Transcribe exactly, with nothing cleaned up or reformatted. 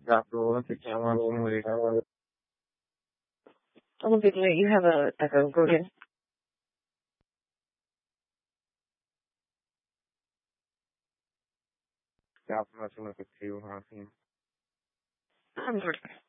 Capo, si chiama come A little bit late. You have a echo. Go ahead. Capo, ma sono cattivo, alla fine. I'm